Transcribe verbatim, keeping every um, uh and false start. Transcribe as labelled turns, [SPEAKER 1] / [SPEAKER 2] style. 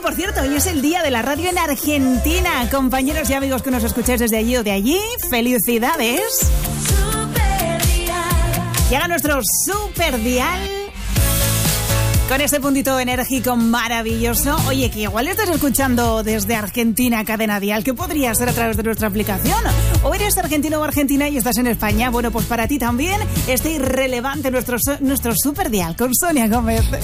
[SPEAKER 1] por cierto, hoy es el día de la radio en Argentina. Compañeros y amigos que nos escucháis desde allí o de allí, ¡felicidades! Llega nuestro Super Dial con este puntito enérgico maravilloso. Oye, que igual estás escuchando desde Argentina, Cadena Dial, que podría ser a través de nuestra aplicación. O eres argentino o argentina y estás en España. Bueno, pues para ti también este irrelevante nuestro, nuestro Super Dial con Sonia Gómez.